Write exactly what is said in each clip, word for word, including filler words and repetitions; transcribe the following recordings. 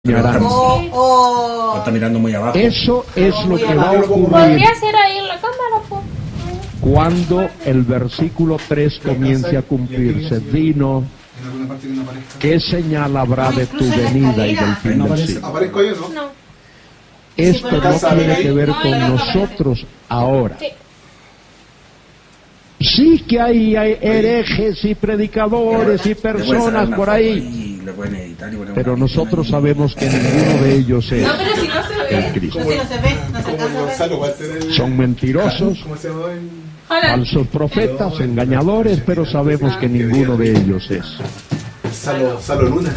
Oh, oh. Está mirando muy abajo. Eso es lo que va a ocurrir. Podría ser ahí en la cámara, pues. Cuando el versículo tres comience a cumplirse. Vino, ¿qué señal habrá de tu venida y del fin del siglo? ¿Aparezco yo, no? No. Esto no tiene que ver con nosotros ahora. Sí. Sí que hay, hay herejes y predicadores y personas por ahí, pero nosotros sabemos que ninguno de ellos es No, pero si no se ve. el Cristo. Como, Si no se ve, no se como alcanza a ver. Gonzalo va a ser el... Son mentirosos, ¿Cómo se llama? El... falsos profetas, engañadores, pero sabemos que ninguno de ellos es. Salo, Salo Luna.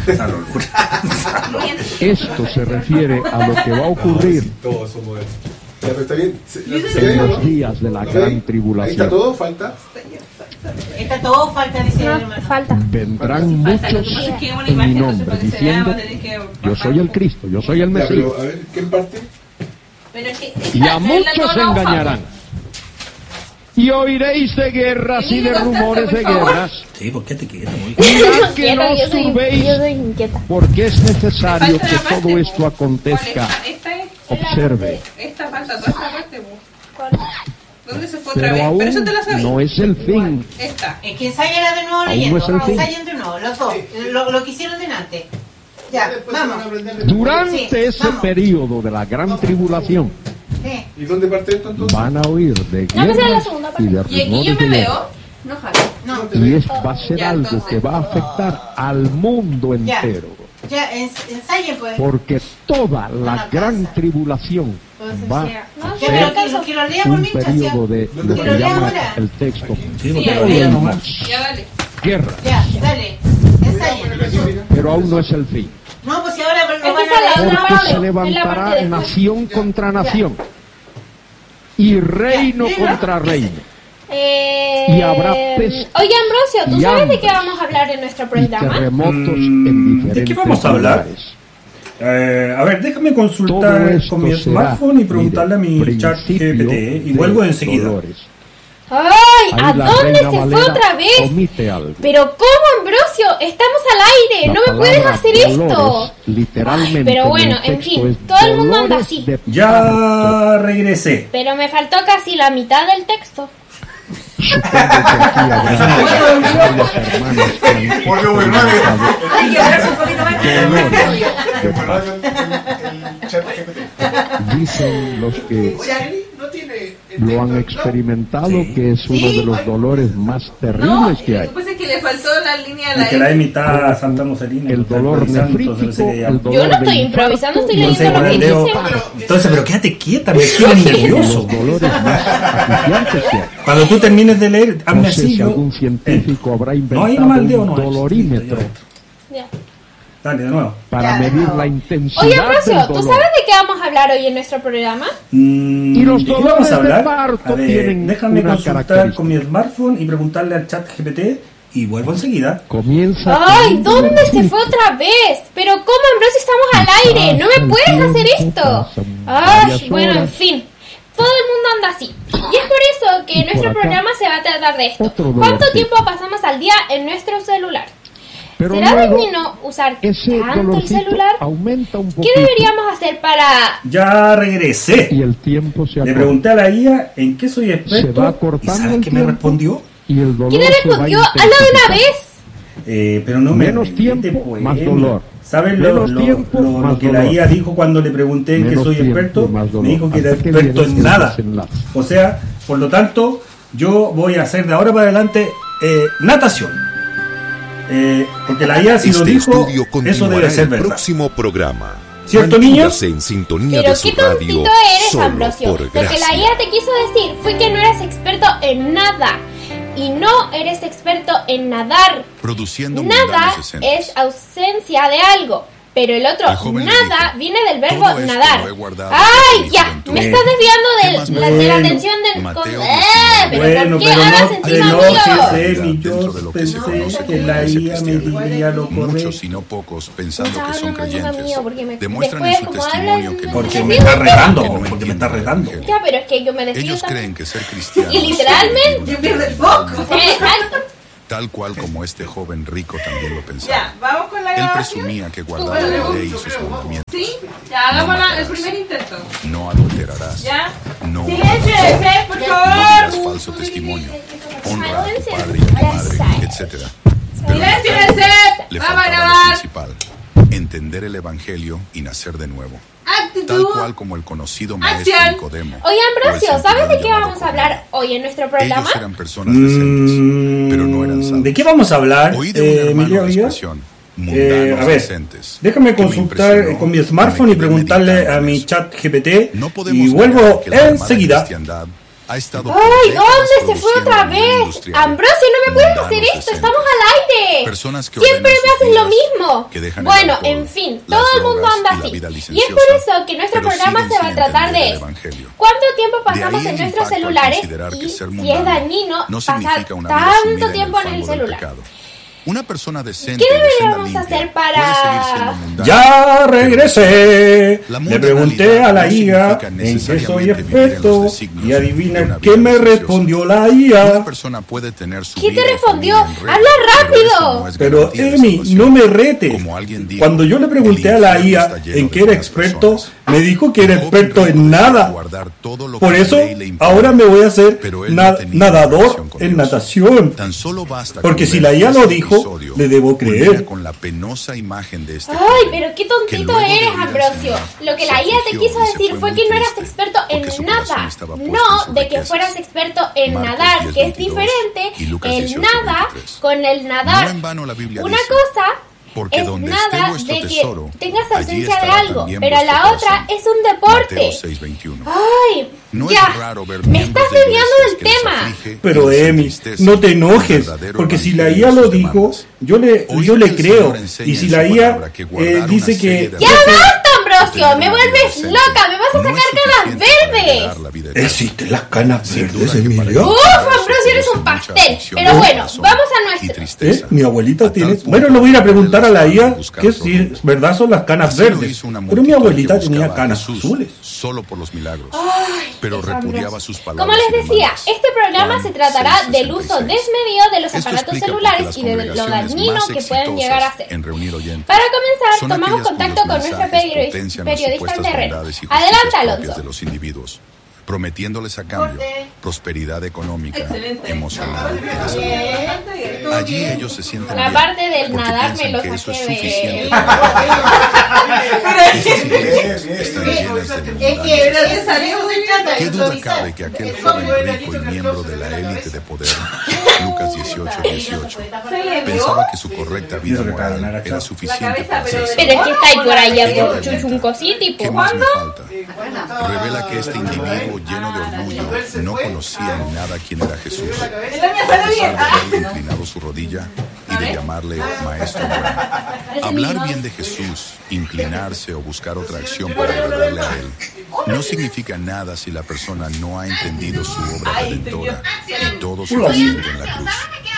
Esto se refiere a lo que va a ocurrir Todos somos él. Ya, pero está bien. ¿Se, se en ve, los no? días de la ¿Ok? gran Ahí está tribulación. todo, falta. Está todo falta, dice el No, hermano. falta. Vendrán Falta, lo muchos que pasa es que una en mi imagen, entonces, nombre para que se vea, diciendo: va a tener que yo bajar. soy el Cristo, yo soy el Ya, Mesías. pero a ver, ¿quién parte? Pero es que Y a esta- muchos esta- se engañarán. Y oiréis de guerras y de rumores de guerras. Sí, ¿por qué te quieres? Mirad que Quiero, no os yo soy, turbéis, yo soy inquieta. porque es necesario Falta que la parte, todo bu. esto acontezca. ¿Cuál es? Esta es. Observe, Esta falta, toda esta parte, bu. ¿Cuál? ¿Dónde se fue otra pero vez? aún Pero eso te la sabes. no es el fin. Esta. Es que ensayará de nuevo Aún leyendo. no es el fin. Ensayen de nuevo, los dos. Lo, lo que hicieron delante. Ya, Después se van a vamos. aprender de- Durante Sí, ese vamos. periodo de la gran tribulación Sí. ¿Y dónde parte esto entonces? van a oír de No, pues era la guerras segunda y de Y aquí yo rumores me de guerra. veo. No, jale. No, Y es, va a ser Ya, algo entonces. que va a afectar al mundo Ya. entero. ya, ens- ensayen pues. Porque toda la gran tribulación va No, Ya, a sí, pero ser que, lo- que lo lea por un mientras. periodo Ya, de ¿Dónde lo lo que lea llama ahora? el texto Sí, Sí, porque lo lo leo nomás. Ya, dale. guerra, ya, dale. Ensayen. pero aún no es el fin. No, pues si ahora lo Esta van es la a leer. otra Porque parte, se es la parte levantará después. nación contra nación y reino Ya, contra reino. Eh, Y habrá peste Oye, Ambrosio, ¿tú y sabes de hambre qué vamos a hablar en nuestro y programa? terremotos Mm, en ¿de diferentes qué vamos a hablar? lugares. Eh, a ver, déjame Todo consultar esto con mi será, smartphone y preguntarle a mi mire, chat principio G P T y de vuelvo enseguida. dolores. ¡Ay! Ahí ¿A la dónde Reina se fue Valera otra vez? omite algo. Pero ¿cómo, Ambrosio? Estamos al aire, La no me puedes palabra hacer dolores, esto. literalmente, Pero en bueno, el en texto fin, es todo el mundo anda dolores así. de parto. Ya regresé. Pero me faltó casi la mitad del texto. Supongo que aquí habrá varios hermanos que han Porque muy rápido. Hay que verse un poquito más. dolores de Muy parto. rápido el, el chat G P T. Dicen los que Oye, no tiene... lo han experimentado Sí. que es uno de los dolores más No, terribles que hay. lo que pasa es que le faltó la línea a Y la que la L. mitad Santa Moserina. El dolor nefrítico, el dolor Yo no estoy de improvisando, estoy infarto, leyendo lo que Leo, dice. entonces, pero quédate quieta, me tienes nervioso. los dolores más acuciantes que hay. Cuando tú termines de leer, hazme No sé así. si yo- algún científico habrá No, ahí inventado nomás el dedo un no es. dolorímetro Ya. Dale, de nuevo. para Ya, de medir nuevo. la intensidad Oye, del Ambrosio, ¿tú dolor. sabes de qué vamos a hablar hoy en nuestro programa? Mm, Y los ¿de qué dolores vamos a hablar? de parto A ver, tienen déjame una consultar característica. con mi smartphone y preguntarle al chat G P T y vuelvo enseguida. Comienza ¡Ay! con un ¿Dónde se versículo. fue otra vez? ¿Pero cómo, Ambrosio? Estamos al aire. ¡No me puedes hacer esto! ¡Ay! Varias Bueno, en horas. fin. Todo el mundo anda así. Y es por eso que Y por nuestro acá, programa se va a tratar de esto. otro ¿Cuánto dolorcito. tiempo pasamos al día en nuestro celular? Pero ¿Será luego, dañino usar ese tanto el dolorcito celular? aumenta un ¿Qué poquito deberíamos hacer para...? Ya regresé. y el tiempo se Le acorta. pregunté a la I A en qué soy experto. Se va ¿Y acortando sabes el qué me tiempo. respondió? Y el dolor ¿Quién le se va respondió? ¡Habla de una intensificando. vez! Eh, pero no me Menos me tiempo, mete más polémica. dolor. ¿Sabes lo, Menos lo- tiempo, lo- lo más que la dolor. I A dijo cuando le pregunté en qué Menos soy tiempo, experto? más dolor. Me dijo que era Hasta que experto viene en el nada. desenlace. O sea, por lo tanto, yo voy a hacer de ahora para adelante eh, natación. Eh, porque la I A si lo Este dijo, estudio eso continuará debe ser el verdad. próximo programa. ¿Cierto, Manténgase en sintonía Pero de su qué radio tontito eres, solo Ambrosio. por Lo que la gracia. I A te quiso decir fue que no eres experto en nada. Y no eres experto en nadar. Produciendo Nada mundanos escenas. es ausencia de algo. Pero el otro, El joven le nada, dijo, viene del verbo "Todo esto nadar". lo he guardado ¡Ay, para mi ya! juventud". Me estás desviando ¿Qué de, más la, me- de la Bueno, atención del... Mateo con- diecinueve. ¡Eh! ¿Pero Bueno, por qué pero hablas no, encima pero mío? enójese, mi Dentro de Dios, lo que se pensé conoce que como la iglesia I A me cristiana. diría lo Muchos correcto. y no pocos, pensando Estaba que son hablando encima creyentes, mío, porque me- demuestran en después, su como testimonio hablan- que no Porque Sí, me sí, está sí, retando, que no porque me entienden está el retando. evangelio. Ya, pero es que yo me despido Ellos también. creen que ser cristianos Y literalmente- es vivir una Pierde vida el foco. Sí, exacto. tal cual como este joven rico también lo pensaba. Ya, vamos con la Él grabación. presumía que guardaba la ley y sus mandamientos. Sí, ya, hagamos la- el primer intento. No adulterarás. Ya. No Silencio, matarás. por No favor. dirás falso testimonio. Honra a tu padre y a tu madre, etcétera. Pero Silencio en a el set. le Vamos a faltaba lo grabar. principal: entender el evangelio y nacer de nuevo. Tal Actitud. cual como el conocido maestro Acción. Nicodemo. Oye, o el Ambrosio, ¿sabes de qué centurión vamos a llamado hablar hoy en nuestro programa? Ellos eran personas decentes, Mm, pero no eran salvos. ¿De qué vamos a hablar, Oí de un eh, hermano Emilio la Díaz? expresión, Eh, mundanos a ver, decentes, déjame que me consultar impresionó con mi y smartphone me y quedé preguntarle meditando a en mi eso. chat G P T No podemos y negar vuelvo que la armada enseguida. cristiandad ha estado por ¡Ay! décadas ¿Dónde se fue produciendo otra un mundo vez? industrial, Ambrosio, no me puedes mundanos hacer esto, decentes, estamos al aire. personas que Siempre ordenan me sus haces lo vidas, mismo. que dejan el Bueno, alcohol, en fin, las todo el mundo drogas anda y la así. vida Y es por licenciosa, eso que nuestro pero programa siguen se va a sin tratar entender de el eso. evangelio. ¿Cuánto tiempo De ahí pasamos en el nuestros impacto al celulares considerar que y ser si es mundano dañino no pasar significa una vida sumida tanto en tiempo en el fango del celular? pecado. Una persona decente ¿Qué y de senda deberíamos limpia hacer puede seguir siendo para...? mundana, Ya regresé. La Le pregunté a la I A mundanalidad no en qué soy significa necesariamente vivir experto en los designios y de adivina una qué vida me licenciosa. respondió la I Una A. persona puede tener su ¿Qué te vida y respondió? familia en regla, ¡Habla pero rápido! eso no es Pero garantía de Emi, salvación. no me retes. Como alguien dijo, Cuando yo le pregunté el a la infierno I A está lleno en de qué era buenas experto, personas. me dijo que era El joven experto rico en deseaba nada. guardar todo lo que Por la eso, ley le imponía, ahora me voy a hacer pero él na- no tenía una nadador relación con en Dios. natación. Tan solo basta Porque con si ver la I A este lo dijo, episodio, le debo culmina creer. con la penosa imagen de este Ay, joven, pero qué que tontito luego de eres, oír al Ambrosio. Señor, Lo que se la I A te afligió quiso y se decir fue fue muy que no eras triste, experto porque en su corazón nada. estaba puesto en No sus de que riquezas. fueras experto en Marcos nadar, diez, que es veintidós diferente. y Lucas El dieciocho, nada veintitrés. con el nadar. No en vano la Biblia Una dice, cosa porque es donde esté nada vuestro de que tesoro, tengas allí ausencia de estará algo, también pero vuestro la corazón. otra es un deporte. Mateo seis, veintiuno. Ay, No ya. es raro ver Me miembros estás de desviando iglesias del que les tema. aflige Pero y les Emi, entristece no te el enojes, verdadero porque si la I evangelio A de lo sus dijo, demandas. yo le, Oí yo que le el creo. Señor enseña Y si en la su I A palabra que eh, guardar dice una serie que... de ¡Ya basta, Ambrosio! ¡Me Tener una vuelves vida decente loca! ¡Me vas a no sacar es canas suficiente para verdes! heredar la vida eterna. Existen las canas Sin verdes, duda que para Emilio. ¡Uf, ello Ambrosio, eres un mucha pastel! aflicción Pero del bueno, corazón vamos a y nuestro... ¿Eh? tristeza, Mi abuelita a tiene... tal punto Bueno, le voy a ir a que preguntar a la I A buscar que otro si rumbo. es verdad son las canas Así lo verdes. hizo una Pero mi multitud abuelita que tenía buscaba a canas Jesús azules. solo por los milagros, Ay, pero qué repudiaba sabroso. sus palabras. Como les y decía, demandas. este programa Juan se tratará seis, del uso sesenta y seis. desmedido de los Esto aparatos explica por qué celulares las y de lo congregaciones dañino más que pueden llegar a exitosas ser. en reunir oyentes Para comenzar, son tomamos aquellas contacto cuyos con nuestro mensajes periodista, potencian las periodista en supuestas terreno. bondades y Adelante, justicias propias Alonso. de los individuos, prometiéndoles a cambio prosperidad económica, Excelente. emocional y de salud. Allí ellos se sienten La bien, parte del porque nadar me piensan lo que eso es saqué de- suficiente para esas iglesias están llenas de Es que mundanos. pero te salió se trata de ¿Qué duda improvisar. cabe que aquel Es joven como rico y miembro de la élite de poder, Lucas dieciocho, dieciocho, pensaba que su correcta vida moral era suficiente para ser Pero es que está ahí por allá Ella por pregunta, Chuchunco City, ¿qué po. más me falta? Revela que este individuo lleno de orgullo no conocía en nada quién era Jesús, a pesar de haberle inclinado su rodilla y de llamarle maestro bueno. Hablar bien de Jesús, inclinarse o buscar otra acción para agradarle a él, no significa nada si la persona no ha entendido su obra redentora y todo suficiente en la cruz.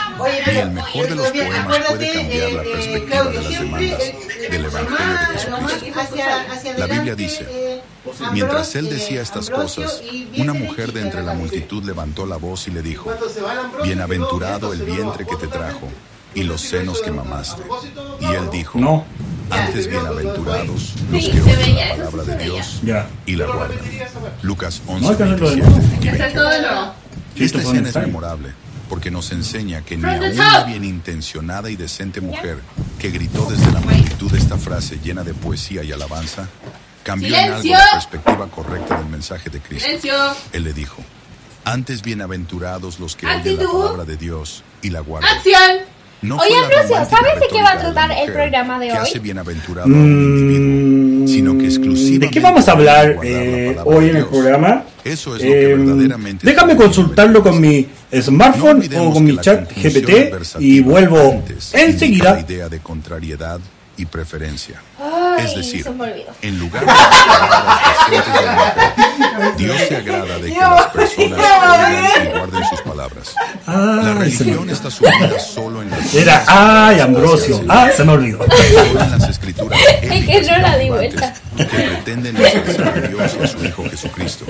Ni el mejor de los poemas puede cambiar la perspectiva de las demandas del Evangelio de Jesucristo. La Biblia dice, mientras él decía estas cosas, una mujer de entre la multitud levantó la voz y le dijo, bienaventurado el vientre que te trajo y los senos que mamaste. Y él dijo, No. antes bienaventurados los Sí, que se oyen veía, la eso palabra sí de se Dios Ya. y la guardan. Lucas No once, hay que hacerlo de veintisiete nuevo. y Hacer veinte. todo de nuevo. Sí, Esta esto fue escena es necesario. memorable porque nos enseña que ni From the aún top. la bien intencionada y decente mujer que gritó desde la multitud esta frase llena de poesía y alabanza cambió en algo ¡Silencio! la perspectiva correcta del mensaje de Cristo. Silencio. Él le dijo, antes bienaventurados los que oyen la Actitud. palabra de Dios y la guardan. ¡Acción! No Oye, fue la Ambrosio, romántica ¿sabes de qué va a retórica tratar la el mujer programa de que hoy? hace bienaventurado a un individuo, sino que exclusivamente ¿De qué vamos a hablar guardar la eh, palabra hoy de en el Dios. programa? Eso es lo que Eh, verdaderamente déjame está consultarlo con mi No smartphone olvidemos o con que mi la chat conjunción G P T y adversativa vuelvo antes indica la enseguida. idea de contrariedad y preferencia. Ay, Es decir, se me olvidó. en lugar de las palabras decentes del mundo, Dios se agrada de que las personas oigan y guarden sus palabras. La Ay, se me religión está sumida solo en las Era, ay, Ambrosio. Ah, se me olvidó. solo en las escrituras Es que yo la di vuelta. que pretenden ensalzar a Dios y a su Hijo Jesucristo.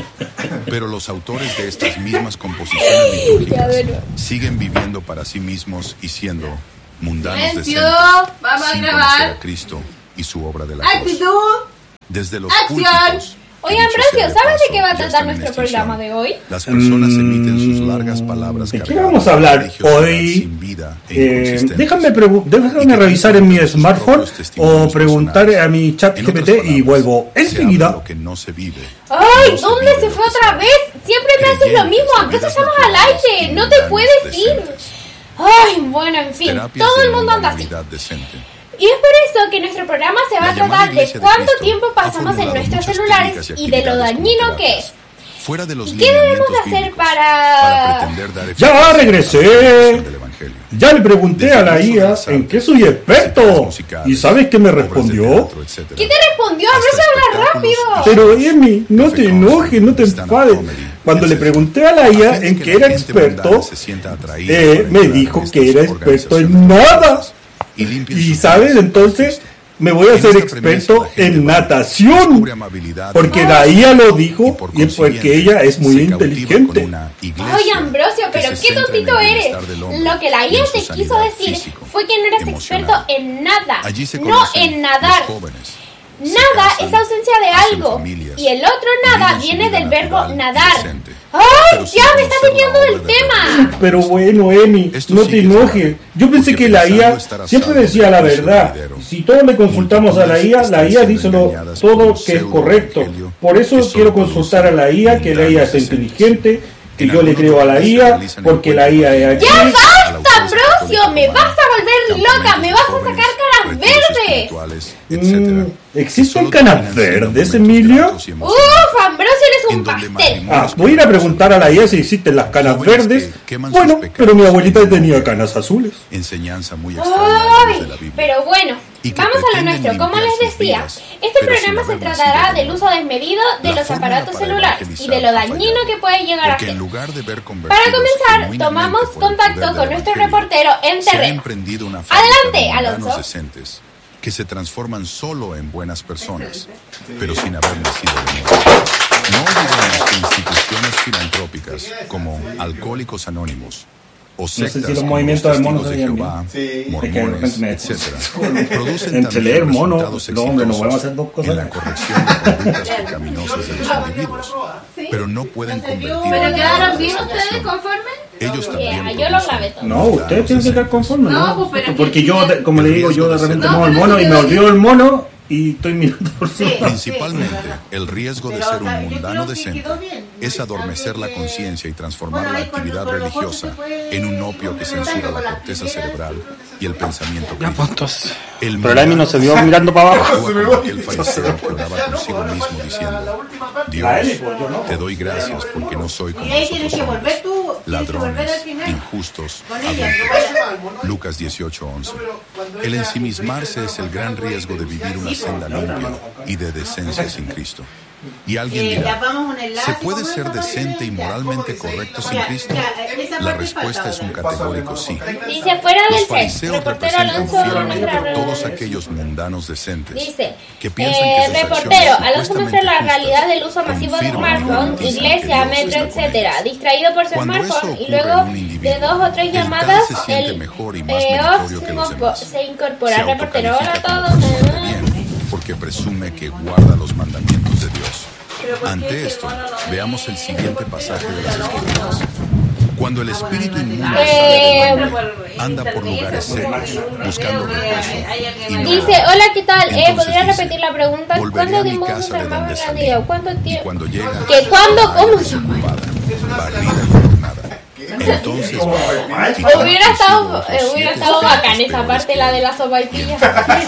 Pero los autores de estas mismas composiciones litúrgicas siguen viviendo para sí mismos y siendo mundanos Silencio. decentes, Vamos a sin grabar. conocer a Cristo y su obra de la cruz. Actitud. Desde los Acción. púlpitos, Oye, que dicho Ambrosio, sea de ¿sabes de paso, qué va a ya tratar están en nuestro extinción. programa de hoy? Las personas Mm, emiten sus largas palabras ¿de qué cargadas vamos a hablar religiosidad hoy? sin vida e Eh, inconsistentes. déjame pregu- Y déjame que revisar en mi cuentan sus smartphone propios testimonios o preguntar personales. a mi chat En G P otras T y palabras, vuelvo se habla enseguida. lo que no se vive. ¡Ay! No se ¿Dónde vive se lo fue que se otra vive. vez? Siempre me haces lo Creyentes mismo, de aunque vidas estamos al naturales aire, y no te mundanas puedes ir. decentes. Ay, bueno, en fin, Terapias todo de el mundo anda así. mundanalidad decente. Y es por eso que nuestro programa se va La a tratar llamada de Iglesia de cuánto Cristo tiempo ha pasamos en formulado nuestros muchas celulares técnicas y y de lo actividades dañino como que es. terapias. Fuera de los ¿Y qué debemos de lineamientos hacer bíblicos, para- para pretender dar Ya eficacia regresé. a la predicación del Evangelio. Ya le pregunté Desde a la el uso I de A las en artes, qué soy experto. disciplinas musicales, ¿Y sabes qué me obras de respondió? teatro, etcétera. ¿Qué te respondió? Hasta Ambrosio, habla espectáculos rápido. Pero Emi, no te Café enojes, no te Concert, enfades. stand-up comedy, Cuando le etcétera. pregunté a la I A A fin de en que qué la era gente experto, mundana se sienta atraída eh, por me entrar dijo en que estas era experto en organizaciones nada. y limpien Y sus sabes, vidas. entonces me voy a En hacer esta premisa, experto la gente en va, natación. descubre amabilidad, Porque la I A lo dijo por y es porque consiguiente, ella es muy se cautiva inteligente. con una iglesia Ay, Ambrosio, que pero se qué centra en tontito el eres. bienestar del hombre Lo que la y I A en te su quiso sanidad decir físico, fue que no eres emocional. experto en nada, Allí se no conocen en nadar. los jóvenes, se Nada casan, es ausencia de hacen algo. familias, Y el otro nada viven su viene vida del verbo natural y nadar. decente. ¡Ay! Pero sin Ya me estás conocer la desviando obra del de tema. Pero bueno, Emi, Esto no sí te que es enojes. grave, Yo pensé porque que la I pensando A estar a siempre salvo decía del la juicio verdad. venidero, Si todos le consultamos a la I A, la I A están dice siendo lo, engañadas por todo un que es correcto. pseudo-evangelio Por eso que solo quiero produce consultar a la I A, que la I A es mundanos inteligente, que En yo le algunos creo a la lugares I se A, realizan porque la I A es aquí. ¡Ya a la basta, autoridad Ambrosio! católica ¡Me romana, vas a volver loca! campamentos ¡Me de vas a jóvenes, sacar caras retiros verdes! espirituales, Mm, etcétera, que ¿existen solo canas terminan siendo verdes, momentos Emilio? gratos y emocionantes, ¡Uf! Ambrosio eres un en donde pastel. Ah, voy a ir a preguntar a la I A si existen las canas Jóvenes verdes. que queman sus Bueno, pecados pero mi abuelita en tenía un canas azules. enseñanza muy extraña a la luz de la ¡Ay! Biblia. Pero bueno, Y que vamos a lo pretenden nuestro. Como limpiar les sus decía, vidas, este pero sin programa se haber tratará nacido de del nuevo. uso desmedido de La los fórmula aparatos para celulares y evangelizar de lo ha dañino fallado, que puede llegar a porque ser. en lugar de ver Para convertidos comenzar, genuinamente tomamos por el contacto poder con del nuestro evangelio, reportero en se ha terreno. emprendido una fábrica Adelante, de mundanos Alonso. decentes que se transforman solo en buenas personas, pero sin haber nacido de nuevo. No olvidemos que instituciones filantrópicas como Alcohólicos Anónimos o sé sectas si los como movimientos los de monos Testigos de se Jehová, Sí. Es que de mormones, repente me- etcétera, producen Entre también leer mono, resultados no, hombre, no exitosos podemos hacer dos cosas. en la corrección de conductas pecaminosas de los individuos, pero no pueden convertir ¿Pero a quedaron la bien ustedes salvación. conformes? Ellos también Yeah, yo lo producen grabé todo. No, mundanos usted tiene que estar decentes. conforme, No, ¿no? pues, pero Porque que- yo, de- como le digo, yo de repente No, muevo el pero mono eso y me quedó olvido bien. el mono y estoy mirando por su lado. Principalmente, el riesgo de Pero, ser o sea, un yo mundano creo que decente quedó bien. es adormecer la Está bien que- conciencia y transformar Bueno, la ahí cuando- actividad con los religiosa votos se puede en un opio que censura la con las corteza tijeras. cerebral y el pensamiento Ya, crítico. puntos. El Pero la Emi no se vio mundano mirando para abajo. actúa como aquel fariseo que oraba consigo mismo diciendo: La Emi, Dios, pues, yo no. te doy gracias porque no soy como Y ahí los tienes otros que volver hombres, tú, tienes que volver ladrones, al final. injustos, Con ella, adúlteros. Lucas dieciocho once. El ensimismarse es el gran riesgo de vivir una senda limpia y de decencia sin Cristo. Y alguien Eh, ya dirá: vamos un enlace, ¿se puede ¿cómo ser es? decente y moralmente correcto sin Ya, Cristo? ya, esa La parte respuesta falta es un ahora. categórico sí. Dice, fuera Los del set, fariseos reportero representan Alonso fielmente muestra todos aquellos mundanos decentes Dice, que piensan eh, que sus reportero, acciones Alonso muestra la supuestamente realidad del uso justas masivo de confirman y smartphone, garantizan iglesia, que Dios metro, está con etcétera, ellos. distraído por su Cuando eso smartphone y ocurre luego en un individuo, de dos o tres el tal llamadas, se siente el mejor y más eh, meritorio que los Osmo demás. se incorpora. Se Reportero, hola a autocalifica como todos. persona de bien porque presume que guarda los mandamientos de Dios. Ante esto, veamos el siguiente pasaje de las Escrituras. Cuando el espíritu inmundo Eh, sale del hombre, anda por lugares secos, buscando reposo, y no Dice, halla. hola, ¿qué tal? Eh, Entonces ¿podría dice: repetir la pregunta? volveré ¿Cuándo a mi dimos casa nuestra de más donde salí, grande? ¿Cuánto y tiempo? cuando llega, ¿Que cuándo? la ¿Cómo haya se desocupada, barrida y adornada. Entonces va, y toma Hubiera consigo estado, otros eh, hubiera siete estado bacán espíritus esa parte, peores la que de él. la sopaipilla.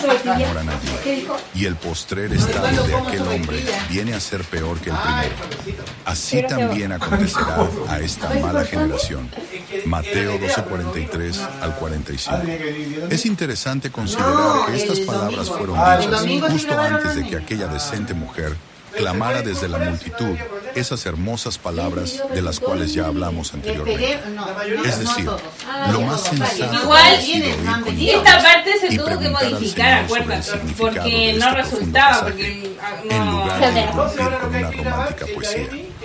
Moran allí. Y el postrer estado de aquel hombre viene a ser peor que el primero. Así también acontecerá a esta mala generación. Mateo doce, cuarenta y tres al cuarenta y cinco. Es interesante considerar que estas palabras fueron dichas justo antes de que aquella decente mujer clamara desde la multitud esas hermosas palabras de las cuales ya hablamos anteriormente. Es decir, lo más sensato Igual, ha sido ir con y esta parte se y tuvo que preguntar al modificar, Señor sobre el acuérdate, significado porque de no este profundo resultaba, pasaje, porque ah, en no. lugar de cumplir con una romántica poesía.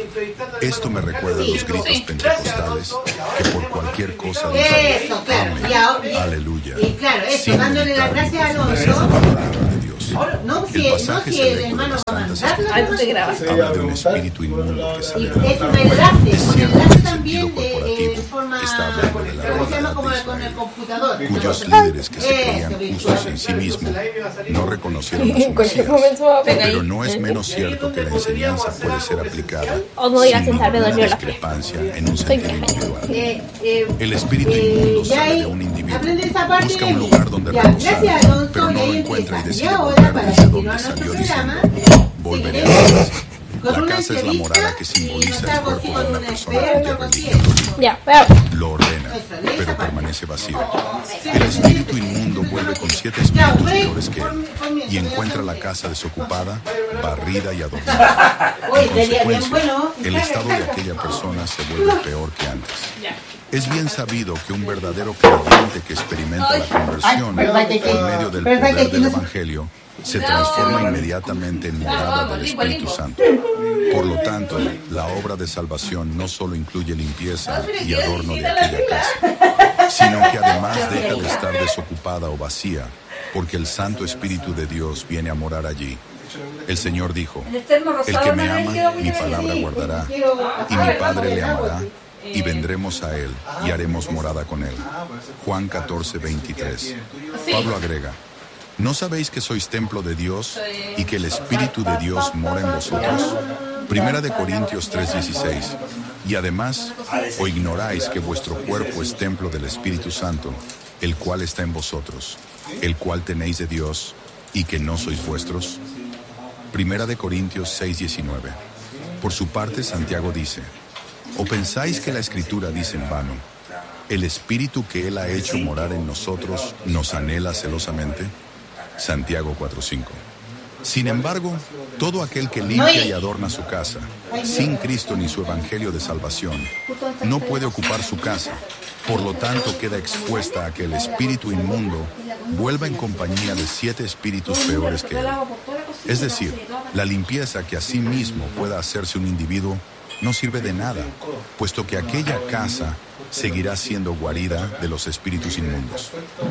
Esto me recuerda a los gritos pentecostales que por cualquier cosa dicen Eso, claro. amén, Y ahora- aleluya, y claro, eso, sin dándole la meditar ni gracia al profundizar otro. en la palabra de Dios. No si, El no pasaje si el selecto de hermano las va a Santas mandarlo. Ay, tú te grabas. Habla de un espíritu inmundo que Y sale de es la un tierra. enlace, Es un cierto enlace que en también sentido de, corporativo eh, forma, está hablando de la ¿cómo se llama? realidad Como de con el Israel, computador. cuyos líderes que se Eso, creían virtual. justos en sí mismos no reconocieron a su En cualquier Mesías. momento va a ver. Pero no es menos cierto que la enseñanza puede ser aplicada O no digas sin sentar, me ninguna dolió la fe. discrepancia en un Soy sentido vieja. individual. Eh, eh, El espíritu eh, inmundo ya sale hay- de un individuo, aprende esa parte busca de un mí. lugar donde Ya, reposar, gracias, Alonso, pero no y ahí lo encuentra y empieza. decide Y ahora, volver para desde donde continuar salió nuestro diciendo, programa, volveré a seguiremos la casa. con La una casa es la morada que entrevista y simboliza nos el hago cuerpo así de con una un persona espejo, cuya algo así. religión Ya, pero. lo ordena, Eso, lee esa pero parte. permanece vacío. El espíritu inmundo vuelve con siete espíritus peores que él y encuentra la casa desocupada, barrida y adornada. Oye, En sería bien consecuencia, bueno. el estado de aquella persona se vuelve peor que antes. Es bien sabido que un verdadero creyente que experimenta la conversión Ay, verdad que- por medio del verdad poder que del no- Evangelio se transforma inmediatamente en morada del Espíritu Santo. Por lo tanto, la obra de salvación no solo incluye limpieza y adorno de aquella casa, sino que además deja de estar desocupada o vacía, porque el Santo Espíritu de Dios viene a morar allí. El Señor dijo, el que me ama, mi palabra guardará, y mi Padre le amará, y vendremos a él, y haremos morada con él. Juan catorce, veintitrés. Pablo agrega, ¿no sabéis que sois templo de Dios y que el Espíritu de Dios mora en vosotros? Primera de Corintios tres, dieciséis. Y además, ¿o ignoráis que vuestro cuerpo es templo del Espíritu Santo, el cual está en vosotros, el cual tenéis de Dios, y que no sois vuestros? Primera de Corintios seis, diecinueve. Por su parte, Santiago dice, ¿o pensáis que la Escritura dice en vano, el Espíritu que Él ha hecho morar en nosotros nos anhela celosamente? Santiago cuatro, cinco. Sin embargo, todo aquel que limpia y adorna su casa, sin Cristo ni su evangelio de salvación, no puede ocupar su casa. Por lo tanto, queda expuesta a que el espíritu inmundo vuelva en compañía de siete espíritus peores que él. Es decir, la limpieza que a sí mismo pueda hacerse un individuo no sirve de nada, puesto que aquella casa seguirá siendo guarida de los espíritus inmundos.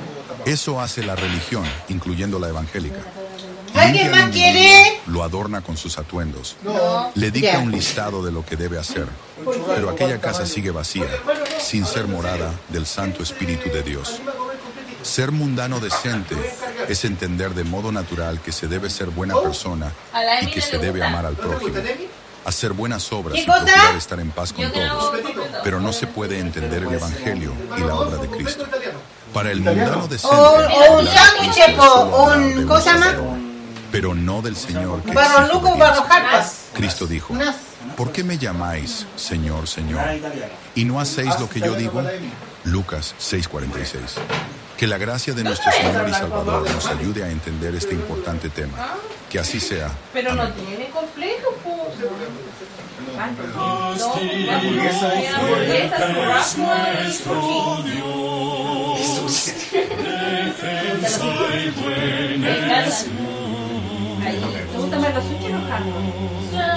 Eso hace la religión, incluyendo la evangélica. ¿Alguien Limpia al más individuo, quiere? lo adorna con sus atuendos, No. le dicta Ya. un listado de lo que debe hacer, pero aquella casa sigue vacía, sin ser morada del Santo Espíritu de Dios. Ser mundano decente es entender de modo natural que se debe ser buena persona y que se debe amar al prójimo, hacer buenas obras ¿Qué y cosa? procurar estar en paz con Yo creo- todos, pero no se puede entender el Evangelio y la obra de Cristo. Para el mundano decente, O- o un hablar de sándwich, Cristo es po, solo hablar un- de ¿cómo se llama? Salvador, pero no del Señor que Barro exige Luco, obediencia. Barro Jarpas. Cristo dijo, Unas- ¿por qué me llamáis Señor, Señor? ¿Y no hacéis lo que yo digo? Lucas seis, cuarenta y seis. Que la gracia de nuestro Señor y Salvador nos ayude a entender este importante tema. Que así sea. Pero no Amén. tiene completo, pues. Ah, no, no, tiene hamburguesas, churrasco y sushi. Ahí, ¿te gusta más los sushi o los carnes?